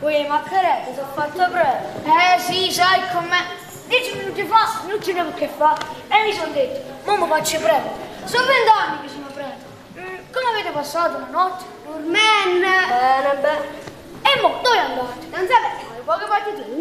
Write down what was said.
Uè, ma caretta, ti ho fatto prendere. Sì, sai com'è. 10 minuti fa non ce n'avevo che fa e mi sono detto, mo mi faccio prendere. Sono 20 anni che sono preso. Come avete passato la notte? Bene, bene. E mo, dove andate? Non sapete, poche partite.